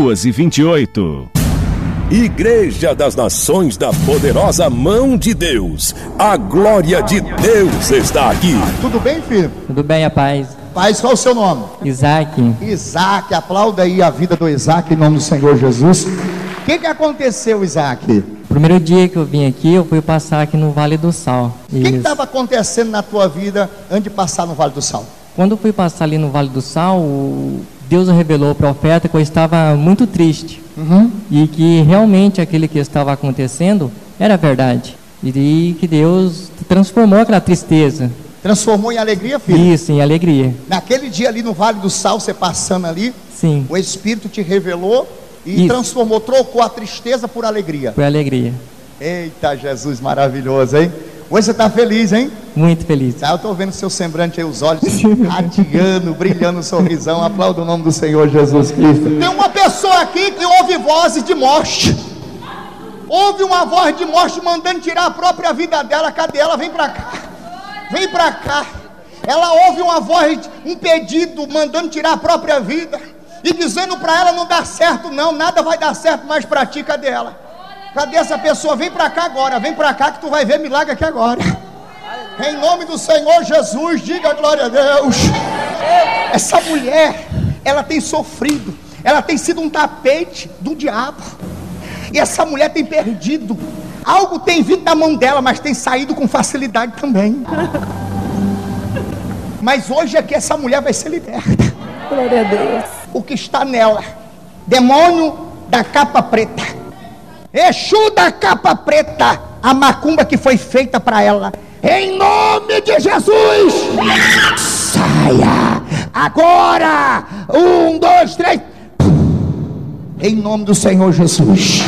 2h28. Igreja das Nações da Poderosa Mão de Deus, a glória de Deus está aqui. Tudo bem, filho? Tudo bem, a paz. Paz, qual é o seu nome? Isaac. Isaac, aplauda aí a vida do Isaac em nome do Senhor Jesus. O que aconteceu, Isaac? Primeiro dia que eu vim aqui, eu fui passar aqui no Vale do Sal. O que estava acontecendo na tua vida antes de passar no Vale do Sal? Quando eu fui passar ali no Vale do Sal, Deus revelou ao profeta que eu estava muito triste. E que realmente aquilo que estava acontecendo era verdade. E que Deus transformou aquela tristeza. Transformou em alegria, filho? Isso, em alegria. Naquele dia ali no Vale do Sal, você passando ali, sim, o Espírito te revelou e transformou, trocou a tristeza por alegria. Por alegria. Eita, Jesus maravilhoso, hein? Hoje você está feliz, hein? Muito feliz. Eu estou vendo seu semblante aí, os olhos radiando, brilhando, sorrisão. Aplauda o nome do Senhor Jesus Cristo. Tem uma pessoa aqui que ouve vozes de morte. Ouve uma voz de morte mandando tirar a própria vida dela. Cadê ela? Vem para cá. Vem para cá. Ela ouve uma voz, um pedido mandando tirar a própria vida e dizendo para ela: não dá certo não, nada vai dar certo mais para ti. Cadê ela? Cadê essa pessoa? Vem para cá agora, vem para cá que tu vai ver milagre aqui agora. Em nome do Senhor Jesus, diga glória a Deus. Essa mulher, ela tem sofrido, ela tem sido um tapete do diabo. E essa mulher tem perdido. Algo tem vindo da mão dela, mas tem saído com facilidade também. Mas hoje é que essa mulher vai ser liberta. Glória a Deus. O que está nela? Demônio da capa preta. Exu da capa preta, a macumba que foi feita para ela, em nome de Jesus, saia agora, 1, 2, 3, em nome do Senhor Jesus.